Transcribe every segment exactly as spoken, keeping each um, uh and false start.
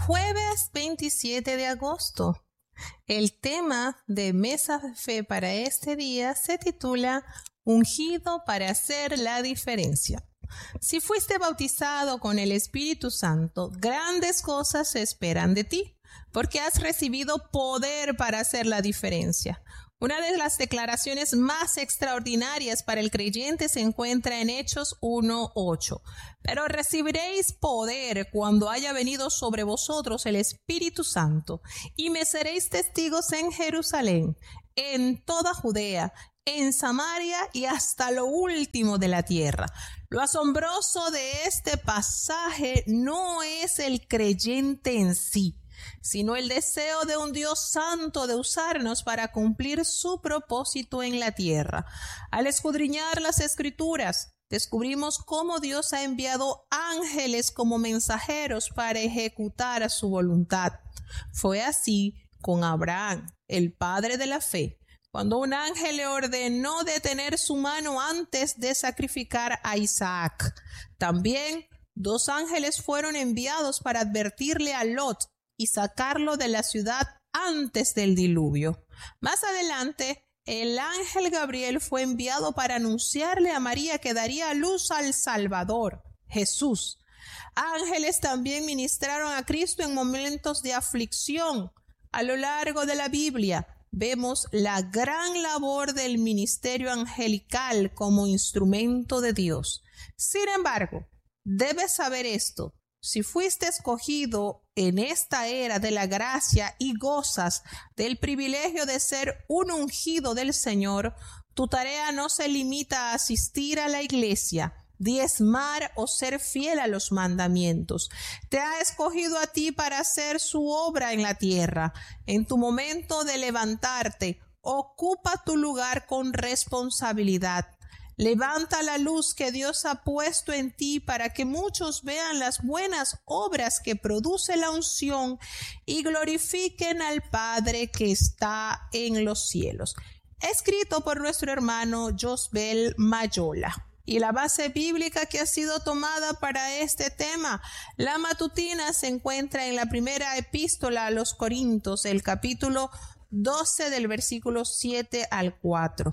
Jueves veintisiete de agosto. El tema de Mesa de Fe para este día se titula Ungido para hacer la diferencia. Si fuiste bautizado con el Espíritu Santo, grandes cosas se esperan de ti, porque has recibido poder para hacer la diferencia. Una de las declaraciones más extraordinarias para el creyente se encuentra en Hechos uno ocho. Pero recibiréis poder cuando haya venido sobre vosotros el Espíritu Santo, y me seréis testigos en Jerusalén, en toda Judea, en Samaria y hasta lo último de la tierra. Lo asombroso de este pasaje no es el creyente en sí, sino el deseo de un Dios santo de usarnos para cumplir su propósito en la tierra. Al escudriñar las Escrituras, descubrimos cómo Dios ha enviado ángeles como mensajeros para ejecutar su voluntad. Fue así con Abraham, el padre de la fe, cuando un ángel le ordenó detener su mano antes de sacrificar a Isaac. También dos ángeles fueron enviados para advertirle a Lot y sacarlo de la ciudad antes del diluvio. Más adelante, el ángel Gabriel fue enviado para anunciarle a María que daría a luz al Salvador, Jesús. Ángeles también ministraron a Cristo en momentos de aflicción. A lo largo de la Biblia vemos la gran labor del ministerio angelical como instrumento de Dios. Sin embargo, debes saber esto: si fuiste escogido en esta era de la gracia y gozas del privilegio de ser un ungido del Señor, tu tarea no se limita a asistir a la iglesia, diezmar o ser fiel a los mandamientos. Te ha escogido a ti para hacer su obra en la tierra. En tu momento de levantarte, ocupa tu lugar con responsabilidad. Levanta la luz que Dios ha puesto en ti para que muchos vean las buenas obras que produce la unción y glorifiquen al Padre que está en los cielos. Escrito por nuestro hermano Josbel Mayola. Y la base bíblica que ha sido tomada para este tema, la matutina, se encuentra en la primera epístola a los Corintios, el capítulo doce del versículo siete al cuatro.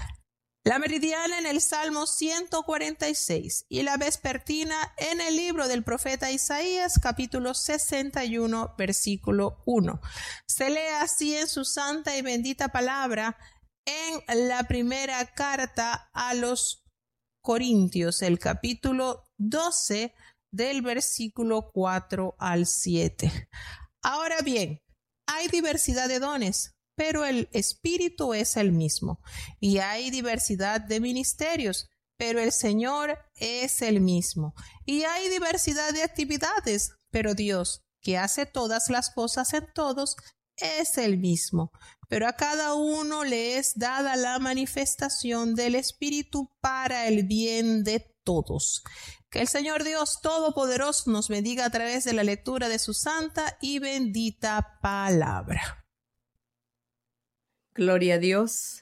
La meridiana en el Salmo ciento cuarenta y seis y la vespertina en el libro del profeta Isaías, capítulo sesenta y uno, versículo uno. Se lee así en su santa y bendita palabra en la primera carta a los Corintios, el capítulo doce del versículo cuatro al siete. Ahora bien, hay diversidad de dones, pero el Espíritu es el mismo. Y hay diversidad de ministerios, pero el Señor es el mismo. Y hay diversidad de actividades, pero Dios, que hace todas las cosas en todos, es el mismo. Pero a cada uno le es dada la manifestación del Espíritu para el bien de todos. Que el Señor Dios Todopoderoso nos bendiga a través de la lectura de su santa y bendita palabra. Gloria a Dios.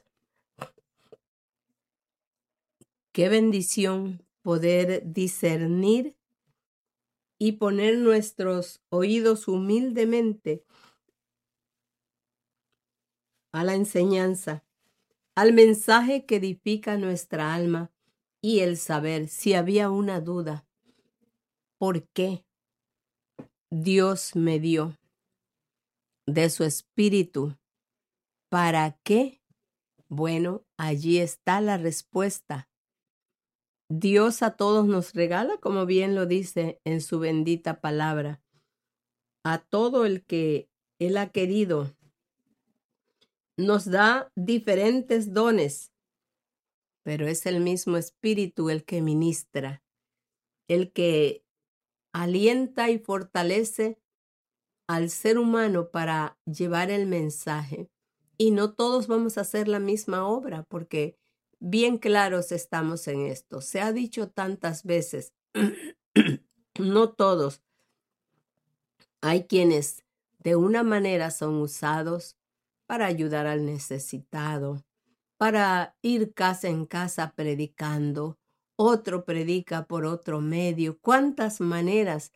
Qué bendición poder discernir y poner nuestros oídos humildemente a la enseñanza, al mensaje que edifica nuestra alma, y el saber si había una duda. ¿Por qué Dios me dio de su Espíritu? ¿Para qué? Bueno, allí está la respuesta. Dios a todos nos regala, como bien lo dice en su bendita palabra, a todo el que Él ha querido. Nos da diferentes dones, pero es el mismo Espíritu el que ministra, el que alienta y fortalece al ser humano para llevar el mensaje. Y no todos vamos a hacer la misma obra, porque bien claros estamos en esto. Se ha dicho tantas veces, no todos. Hay quienes de una manera son usados para ayudar al necesitado, para ir casa en casa predicando, otro predica por otro medio. ¿Cuántas maneras?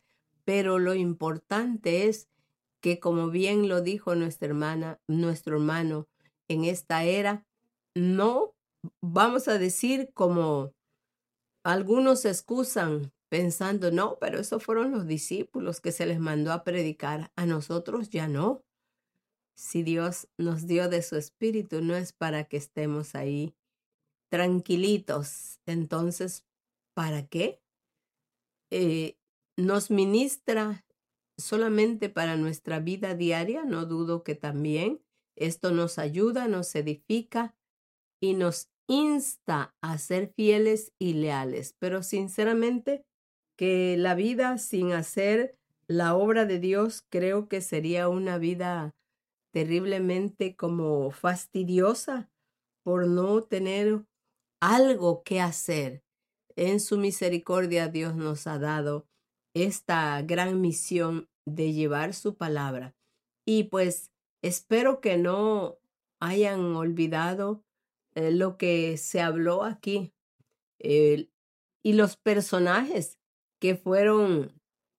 Pero lo importante es que, como bien lo dijo nuestra hermana, nuestro hermano, en esta era, no vamos a decir como algunos se excusan pensando, no, pero esos fueron los discípulos que se les mandó a predicar. A nosotros ya no. Si Dios nos dio de su espíritu, no es para que estemos ahí tranquilitos. Entonces, ¿para qué? Eh, nos ministra solamente para nuestra vida diaria. No dudo que también esto nos ayuda, nos edifica y nos insta a ser fieles y leales. Pero sinceramente, que la vida sin hacer la obra de Dios, creo que sería una vida terriblemente como fastidiosa por no tener algo que hacer. En su misericordia Dios nos ha dado esta gran misión de llevar su palabra. Y pues espero que no hayan olvidado eh, lo que se habló aquí eh, y los personajes que fueron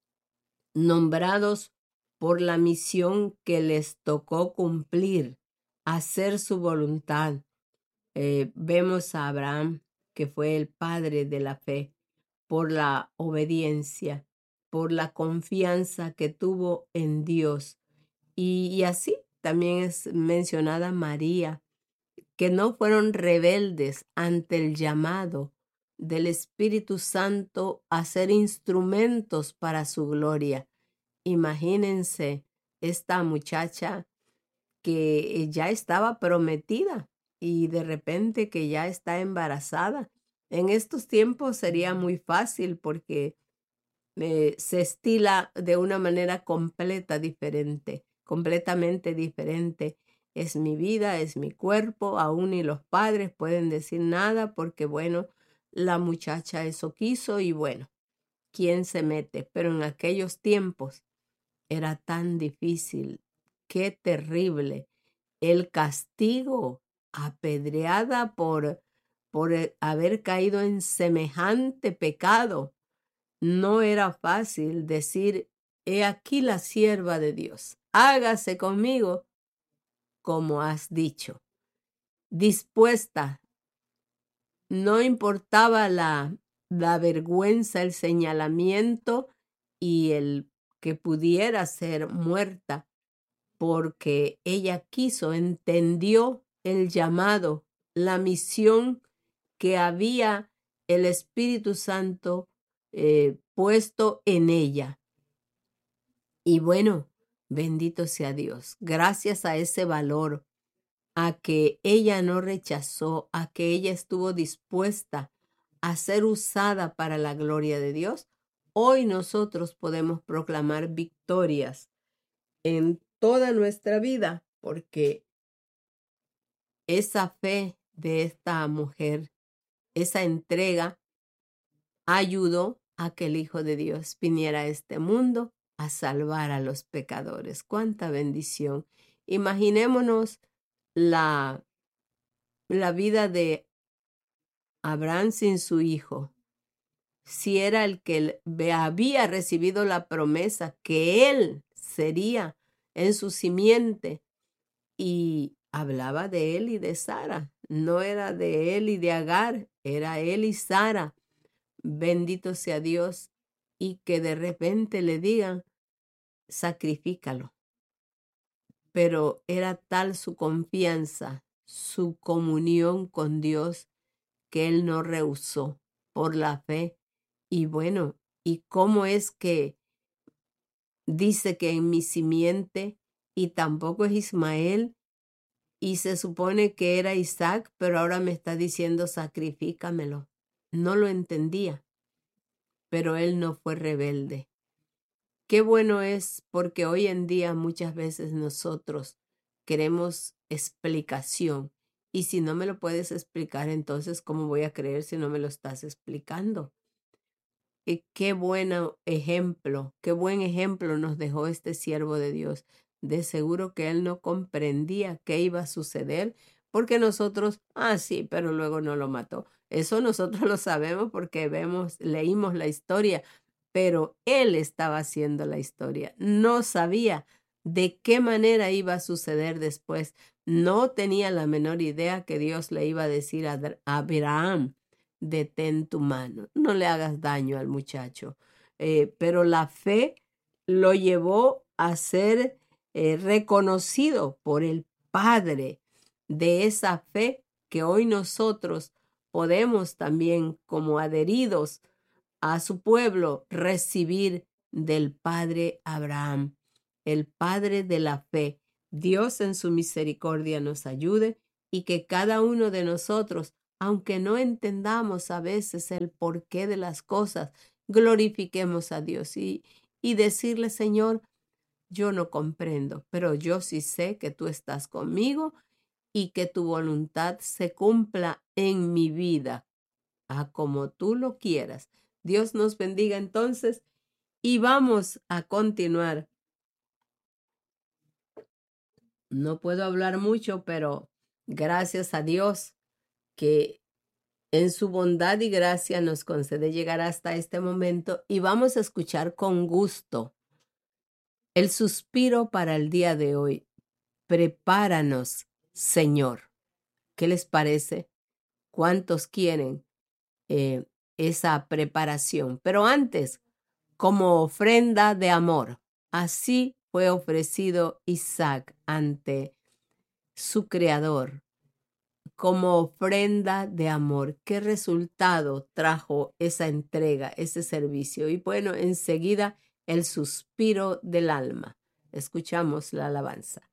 nombrados por la misión que les tocó cumplir, hacer su voluntad. Eh, vemos a Abraham, que fue el padre de la fe, por la obediencia, por la confianza que tuvo en Dios. Y, y así también es mencionada María, que no fueron rebeldes ante el llamado del Espíritu Santo a ser instrumentos para su gloria. Imagínense esta muchacha que ya estaba prometida y de repente que ya está embarazada. En estos tiempos sería muy fácil porque eh, se estila de una manera completa diferente, completamente diferente. Es mi vida, es mi cuerpo, aún ni los padres pueden decir nada porque, bueno, la muchacha eso quiso y bueno, ¿quién se mete? Pero en aquellos tiempos era tan difícil, qué terrible el castigo, apedreada por, por haber caído en semejante pecado. No era fácil decir, he aquí la sierva de Dios, hágase conmigo como has dicho. Dispuesta, no importaba la, la vergüenza, el señalamiento y el que pudiera ser muerta, porque ella quiso, entendió el llamado, la misión que había el Espíritu Santo eh, puesto en ella. Y bueno, bendito sea Dios, gracias a ese valor, a que ella no rechazó, a que ella estuvo dispuesta a ser usada para la gloria de Dios, hoy nosotros podemos proclamar victorias en toda nuestra vida, porque esa fe de esta mujer, esa entrega, ayudó a que el Hijo de Dios viniera a este mundo a salvar a los pecadores. ¡Cuánta bendición! Imaginémonos la, la vida de Abraham sin su hijo. Si era el que había recibido la promesa que él sería en su simiente, y hablaba de él y de Sara, no era de él y de Agar, era él y Sara. Bendito sea Dios, y que de repente le digan, sacrifícalo. Pero era tal su confianza, su comunión con Dios, que él no rehusó por la fe. Y bueno, ¿y cómo es que dice que en mi simiente y tampoco es Ismael? Y se supone que era Isaac, pero ahora me está diciendo sacrifícamelo. No lo entendía, pero él no fue rebelde. Qué bueno es, porque hoy en día muchas veces nosotros queremos explicación. Y si no me lo puedes explicar, entonces ¿cómo voy a creer si no me lo estás explicando? Y qué buen ejemplo, qué buen ejemplo nos dejó este siervo de Dios. De seguro que él no comprendía qué iba a suceder, porque nosotros, ah, sí, pero luego no lo mató. Eso nosotros lo sabemos porque vemos, leímos la historia, pero él estaba haciendo la historia. No sabía de qué manera iba a suceder después. No tenía la menor idea que Dios le iba a decir a Abraham: detén tu mano, no le hagas daño al muchacho. Eh, pero la fe lo llevó a ser eh, reconocido por el Padre. De esa fe que hoy nosotros podemos también, como adheridos a su pueblo, recibir del Padre Abraham, el Padre de la fe. Dios en su misericordia nos ayude y que cada uno de nosotros, aunque no entendamos a veces el porqué de las cosas, glorifiquemos a Dios y, y decirle: Señor, yo no comprendo, pero yo sí sé que tú estás conmigo y que tu voluntad se cumpla en mi vida, a como tú lo quieras. Dios nos bendiga entonces y vamos a continuar. No puedo hablar mucho, pero gracias a Dios que en su bondad y gracia nos concede llegar hasta este momento, y vamos a escuchar con gusto el suspiro para el día de hoy. Prepáranos, Señor. ¿Qué les parece? ¿Cuántos quieren eh, esa preparación? Pero antes, como ofrenda de amor, así fue ofrecido Isaac ante su creador, como ofrenda de amor. ¿Qué resultado trajo esa entrega, ese servicio? Y bueno, enseguida el suspiro del alma. Escuchamos la alabanza.